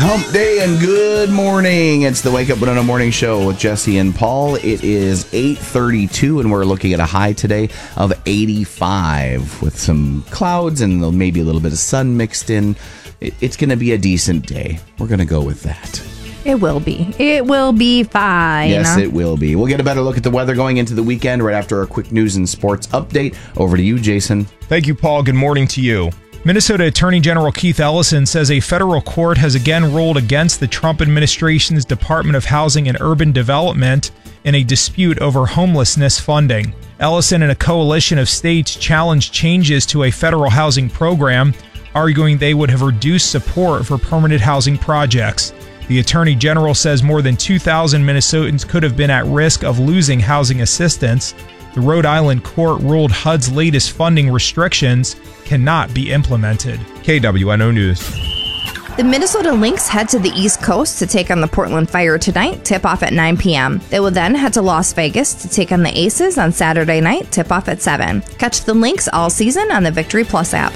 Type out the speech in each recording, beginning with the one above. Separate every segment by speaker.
Speaker 1: Hump Day and good morning. It's the Wake Up Winona Morning Show with Jesse and Paul. It is 8:32 and we're looking at a high today of 85 with some clouds and maybe a little bit of sun mixed in. It's going to be a decent day. We're going to go with that.
Speaker 2: It will be. It will be fine.
Speaker 1: Yes, it will be. We'll get a better look at the weather going into the weekend right after our quick news and sports update. Over to you, Jason.
Speaker 3: Thank you, Paul. Good morning to you. Minnesota Attorney General Keith Ellison says a federal court has again ruled against the Trump administration's Department of Housing and Urban Development in a dispute over homelessness funding. Ellison and a coalition of states challenged changes to a federal housing program, arguing they would have reduced support for permanent housing projects. The Attorney General says more than 2,000 Minnesotans could have been at risk of losing housing assistance. The Rhode Island court ruled HUD's latest funding restrictions cannot be implemented. KWNO News.
Speaker 2: The Minnesota Lynx head to the East Coast to take on the Portland Fire tonight, tip-off at 9 p.m. They will then head to Las Vegas to take on the Aces on Saturday night, tip-off at 7. Catch the Lynx all season on the Victory Plus app.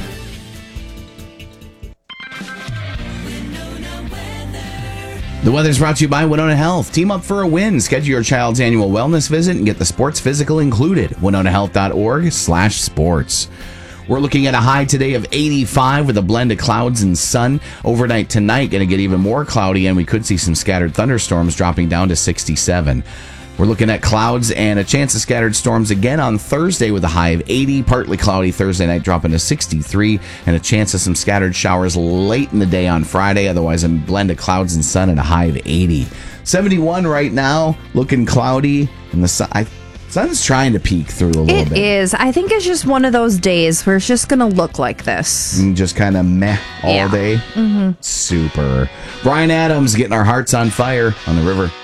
Speaker 1: The weather's brought to you by Winona Health. Team up for a win. Schedule your child's annual wellness visit and get the sports physical included. WinonaHealth.org/sports. We're looking at a high today of 85 with a blend of clouds and sun. Overnight tonight, going to get even more cloudy, and we could see some scattered thunderstorms dropping down to 67. We're looking at clouds and a chance of scattered storms again on Thursday with a high of 80. Partly cloudy Thursday night, dropping to 63. And a chance of some scattered showers late in the day on Friday. Otherwise, a blend of clouds and sun and a high of 80. 71 right now, looking cloudy. And the sun's trying to peek through a little bit.
Speaker 2: It is. I think it's just one of those days where it's just going to look like this.
Speaker 1: And just kind of meh all day. Mm-hmm. Super. Brian Adams getting our hearts on fire on the river.